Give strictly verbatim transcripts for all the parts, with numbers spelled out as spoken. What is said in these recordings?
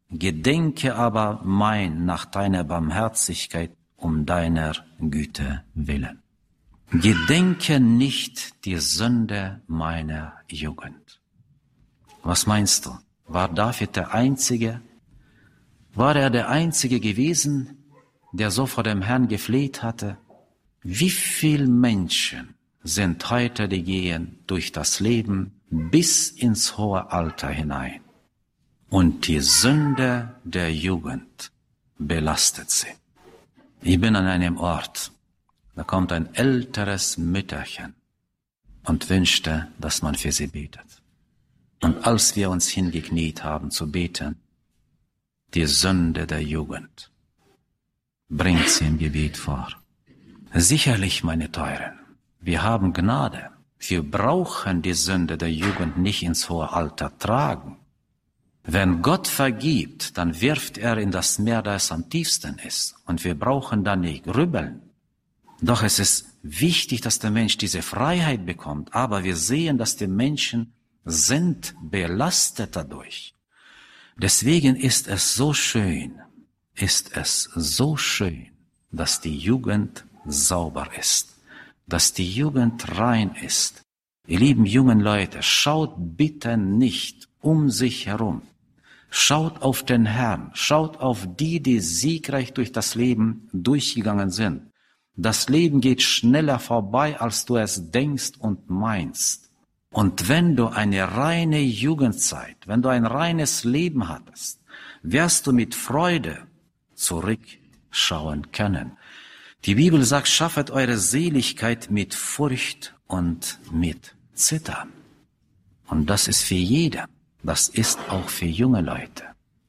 Gedenke aber mein nach deiner Barmherzigkeit um deiner Güte willen. Gedenke nicht die Sünde meiner Jugend. Was meinst du? War David der Einzige? War er der Einzige gewesen, der so vor dem Herrn gefleht hatte? Wie viele Menschen sind heute, die gehen durch das Leben bis ins hohe Alter hinein und die Sünde der Jugend belastet sie. Ich bin an einem Ort, da kommt ein älteres Mütterchen und wünschte, dass man für sie betet. Und als wir uns hingekniet haben zu beten, die Sünde der Jugend bringt sie im Gebet vor. Sicherlich, meine Teuren, wir haben Gnade. Wir brauchen die Sünde der Jugend nicht ins hohe Alter tragen. Wenn Gott vergibt, dann wirft er in das Meer, das am tiefsten ist. Und wir brauchen da nicht grübeln. Doch es ist wichtig, dass der Mensch diese Freiheit bekommt. Aber wir sehen, dass die Menschen sind belastet dadurch. Deswegen ist es so schön, ist es so schön, dass die Jugend sauber ist, dass die Jugend rein ist. Ihr lieben jungen Leute, schaut bitte nicht um sich herum. Schaut auf den Herrn, schaut auf die, die siegreich durch das Leben durchgegangen sind. Das Leben geht schneller vorbei, als du es denkst und meinst. Und wenn du eine reine Jugendzeit, wenn du ein reines Leben hattest, wirst du mit Freude zurückschauen können. Die Bibel sagt, schaffet eure Seligkeit mit Furcht und mit Zittern. Und das ist für jeder. Das ist auch für junge Leute.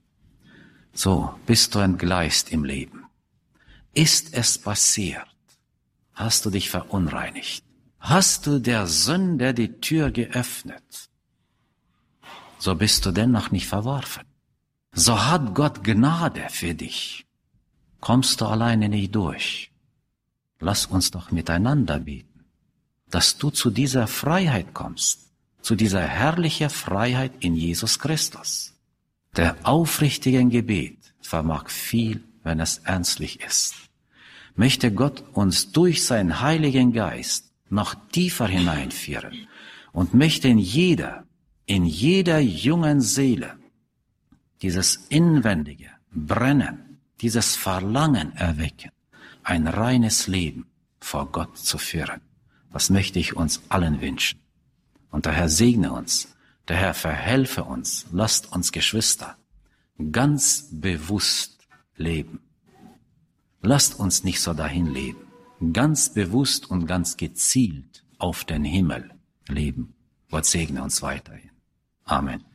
So, bist du entgleist im Leben? Ist es passiert? Hast du dich verunreinigt? Hast du der Sünde die Tür geöffnet? So bist du dennoch nicht verworfen. So hat Gott Gnade für dich. Kommst du alleine nicht durch? Lass uns doch miteinander beten, dass du zu dieser Freiheit kommst, zu dieser herrlichen Freiheit in Jesus Christus. Der aufrichtige Gebet vermag viel, wenn es ernstlich ist. Möchte Gott uns durch seinen Heiligen Geist noch tiefer hineinführen und möchte in jeder, in jeder jungen Seele dieses inwendige Brennen, dieses Verlangen erwecken, ein reines Leben vor Gott zu führen. Das möchte ich uns allen wünschen. Und der Herr segne uns, der Herr verhelfe uns, lasst uns Geschwister ganz bewusst leben. Lasst uns nicht so dahin leben, ganz bewusst und ganz gezielt auf den Himmel leben. Gott segne uns weiterhin. Amen.